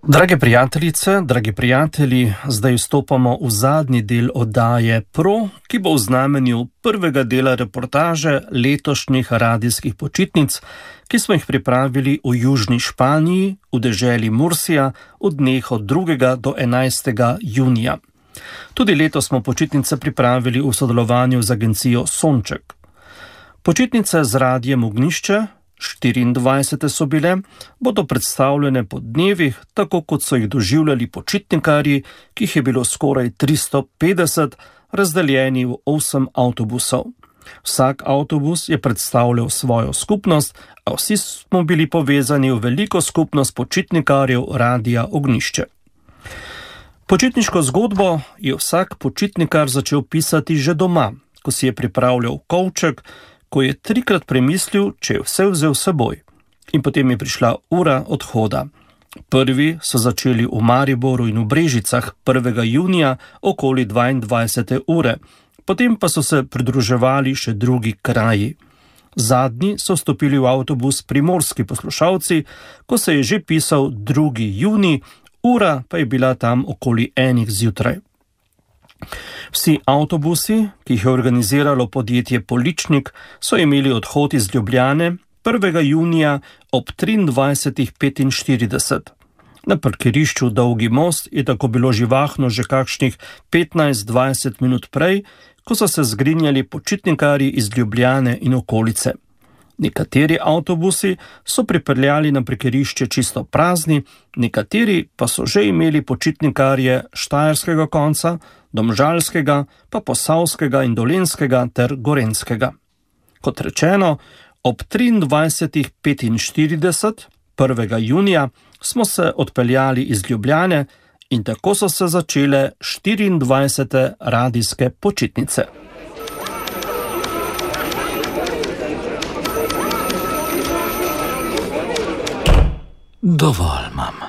Drage prijateljice, dragi prijatelji, zdaj vstopamo v zadnji del oddaje Pro, ki bo v znamenju prvega dela reportaže letošnjih radijskih počitnic, ki smo jih pripravili v južni Španiji, v deželi Mursija, v dneh od 2. do 11. junija. Tudi letos smo počitnice pripravili v sodelovanju z agencijo Sonček. Počitnice z radijem Ognjišče, 24. so bile, bodo predstavljene po dnevih, tako kot so jih doživljali počitnikarji, ki jih je bilo skoraj 350, razdeljeni v 8 avtobusov. Vsak avtobus je predstavljal svojo skupnost, a vsi smo bili povezani v veliko skupnost počitnikarjev radija Ognjišče. Počitniško zgodbo je vsak počitnikar začel pisati že doma, ko si je pripravljal kovček, ko je 3-krat premislil, če je vse vzel s seboj. In potem je prišla ura odhoda. Prvi so začeli v Mariboru in v Brežicah 1. junija okoli 22. ure, potem pa so se pridruževali še drugi kraji. Zadnji so vstopili v avtobus primorski poslušalci, ko se je že pisal 2. junij, ura pa je bila tam okoli 1. zjutraj. Vsi avtobusi, ki jih je organiziralo podjetje Poličnik, so imeli odhod iz Ljubljane 1. junija ob 23:45. Na parkirišču Dolgi most je tako bilo živahno že kakšnih 15-20 minut prej, ko so se zgrinjali počitnikarji iz Ljubljane in okolice. Nekateri avtobusi so pripeljali na parkirišče čisto prazni, nekateri pa so že imeli počitnikarje štajerskega konca, domžalskega, pa posavskega in dolenjskega ter gorenjskega. Kot rečeno, ob 23:45, 1. junija, smo se odpeljali iz Ljubljane in tako so se začele 24. radijske počitnice. Dovolj, mama.